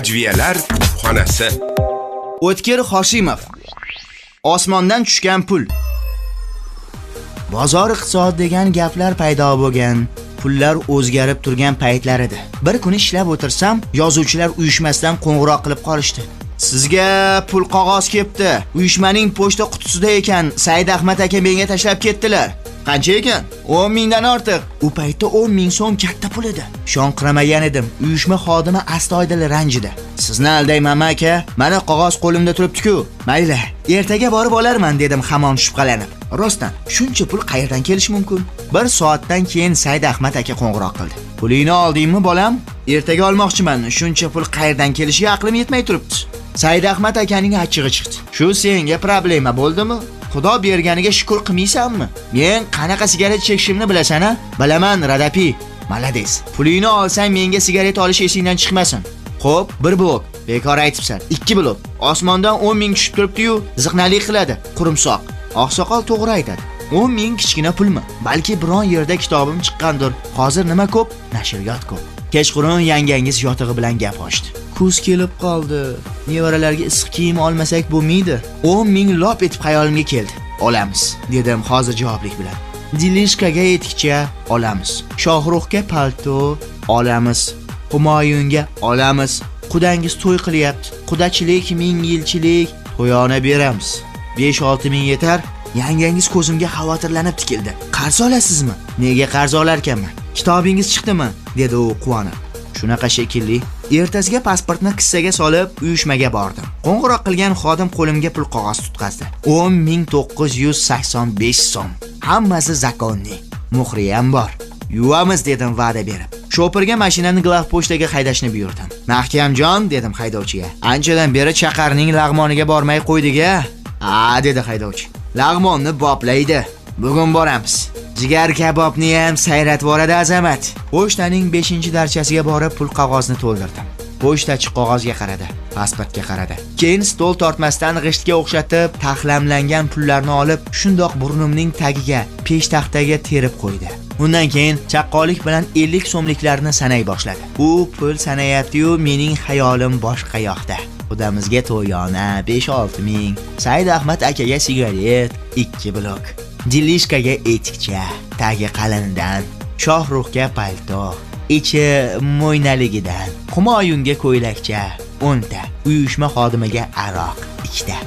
Ajviyalar xonasi. O'tkir Hoshimov. Osmondan tushgan pul. Bozor iqtisod degan gaplar paydo bo'lgan, pullar o'zgarib turgan paytlar edi. Bir kun ishlab o'tirsam, yozuvchilar uyushmasidan qo'ng'iroq qilib qolishdi. Sizga pul qog'oz kelibdi. Uyushmaning pochta qutisida ekan, Said Ahmad aka menga tashlab ketdilar. Qancha ekan? 10 mingdan ortiq. U paytda 10 ming so'm katta pul edi. Shonqiramagan edim. Uyushma xodimi astoydil ranjidi. Sizni aldayman aka, mana qog'oz qo'limda turibdi-ku. Mayli, ertaga borib olarman dedim hamon shubhalanib. Rostdan, shuncha pul qayerdan kelish mumkin? Bir soatdan keyin Said Ahmad aka qo'ng'iroq qildi. Pulingni oldingmi bolam? Ertaga olmoqchiman. Shuncha pul qayerdan kelishiga aqlim yetmay turibdi. Said Ahmad akaning achchig'i chiqdi. Shu senga problema bo'ldimi? Xudo berganiga shukr qilmaysanmi? Men qanaqa sigaret chekishimni bilasan-a? Bilaman, Radapi. Malades. Pulingni olsang menga sigaret olish esingdan chiqmasin. Xo'p, bir blok. Bekor aytibsan. 2 blok. Osmondan 10 ming tushib turibdi-yu, ziqnalik qiladi. Qurumsoq. Oqsoqol to'g'ri aytadi. 10 ming kichkina pulmi? Balki biron yerda kitobim chiqqandir. Hozir nima ko'p? Nashriyot ko'p. Kechqurun yangangiz yotig'i bilan gap ochdi. Kuz kelib qoldi. Nevaralarga issiq kiyim olmasak bo'lmaydi. 10 ming lop etib xayolimga keldi. Olamiz, dedim hozir javoblik bilan. Dilishkaga etikcha olamiz. Shohruxga palto olamiz. Humoyunga olamiz. Qudangiz to'y qilyapti. Qudachilik 1000 yilchilik to'yona beramiz. 5-6 ming yetar. Yangangiz ko'zimga xavotirlanib tikildi. Qarz olasizmi? Nega qarz olarkanman? Kitobingiz chiqdimi? Dedi u quvonib. Shunaqa shekilli. Ertasiga pasportni qissaga solib uyushmaga bordim. Qo'ng'iroq qilgan xodim qo'limga pul qog'oz tutqazdi. 10.985 so'm. Hammasi zakonli. Muhri ham bor. Yuvamiz dedim va'da berib. Sho'pirga mashinani glavpochtaga haydashni buyurdim. Mahkamjon dedim haydovchiga. Anchadan beri chaqarning lag'moniga bormay qo'ydik-a? Dedi haydovchi. Lag'monni boplaydi. Bugun boramiz. Jigar kabobni ham sayratib boradi azamat. Pochtaning 5-darchasiga borib pul qog'ozni to'ldirdim. Pochtachi qog'ozga qaradi, pasportga qaradi. Keyin stol tortmasdan g'ishtga o'xshatib, taxlamlangan pullarni olib, shundoq burnimning tagiga, peshtaxtaga terib qo'ydi. Undan keyin chaqqonlik bilan 50 so'mliklarni sanay boshladi. U pul sanayapti-yu, mening xayolim boshqa yoqda. Odamizga to'yona 5-6 ming, Said Ahmad akaga sigaret 2 blok. Dilishkaga etikcha, tagi qalindan, Shohruxga palto, ichi mo'ynaligidan, Humoyunga ko'ylakcha 10 ta, uyushma xodimiga aroq 2 ta.